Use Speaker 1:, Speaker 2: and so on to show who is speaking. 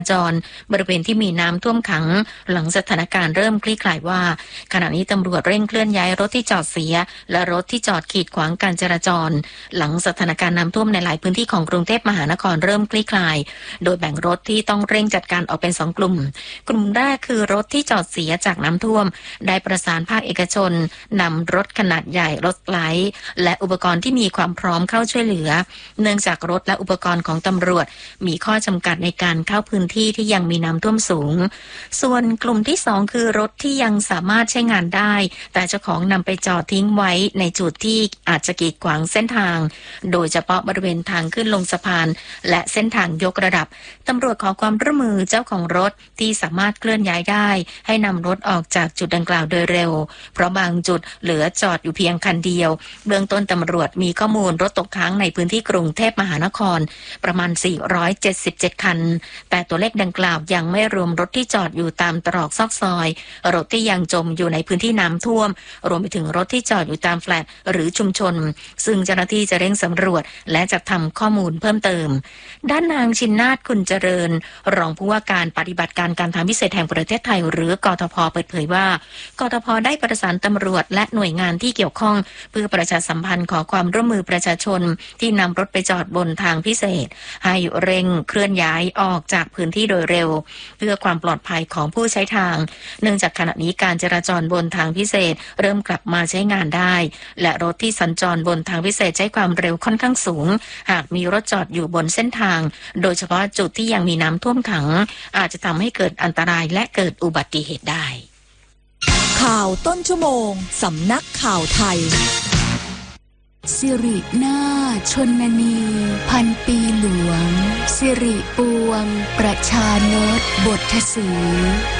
Speaker 1: จรบริเวณที่มีน้ำท่วมขังหลังสถานการณ์เริ่มคลี่คลายว่าขณะนี้ตำรวจเร่งเคลื่อนย้ายรถที่จอดเสียและรถที่จอดขีดขวางการจราจรหลังสถานการณ์น้ำท่วมในหลายพื้นที่ของกรุงเทพมหานครเริ่มคลี่คลายโดยแบ่งรถที่ต้องเร่งจัดการออกเป็น2 กลุ่มแรกคือรถที่จอดเสียจากน้ำท่วมได้ประสานภาคเอกชนนำรถขนาดใหญ่รถไถและอุปกรณ์ที่มีความพร้อมเข้าช่วยเหลือเนื่องจากรถและอุปกรณ์ของตำรวจมีข้อจำกัดในการเข้าพื้นที่ที่ยังมีน้ำท่วมสูงส่วนกลุ่มที่2คือรถที่ยังสามารถใช้งานได้แต่เจ้าของนำไปจอดทิ้งไว้ในจุดที่อาจจะกีดขวางเส้นทางโดยเฉพาะบริเวณทางขึ้นลงสะพานและเส้นทางยกระดับตำรวจขอความร่วมมือเจ้าของรถที่สามารถเคลื่อนย้ายได้ให้นำรถออกจากจุดดังกล่าวโดยเร็วเพราะบางจุดเหลือจอดอยู่เพียงคันเดียวเบื้องต้นตำรวจมีข้อมูลรถตกค้างในพื้นที่กรุงเทพมหานครประมาณ477คันแต่ตัวเลขดังกล่าวยังไม่รวมรถที่จอดอยู่ตามตรอกซอกซอยรถที่ยังจมอยู่ในพื้นที่น้ำท่วมรวมไปถึงรถที่จอดอยู่ตามแฟลตหรือชุมชนซึ่งเจ้าหน้าที่จะเร่งสำรวจและจัดทำข้อมูลเพิ่มเติมด้านนางชินนาถคุณเจริญรองผู้ว่าการปฏิบัติการการทางพิเศษแห่งประเทศไทยหรือกทพ.เปิดเผยว่ากทพ.ได้ประสานตำรวจและหน่วยงานที่เกี่ยวข้องเพื่อประชาสัมพันธ์ขอความร่วมมือประชาชนที่นำรถไปจอดบนทางพิเศษให้เร่งเคลื่อนย้ายออกจากพื้นที่โดยเร็วเพื่อความปลอดภัยของผู้ใช้ทางเนื่องจากขณะนี้การจราจรบนทางพิเศษเริ่มกลับมาใช้งานได้และรถที่สัญจรบนทางพิเศษใช้ความเร็วค่อนข้างสูงหากมีรถจอดอยู่บนเส้นทางโดยเฉพาะจุดที่ยังมีน้ำท่วมขังอาจจะทำให้เกิดอันตรายและเกิดอุบัติเหตุได้
Speaker 2: ข่าวต้นชั่วโมงสำนักข่าวไทยสิรินาถชนนีพันปีหลวงสิริปวงประชานตบทศรี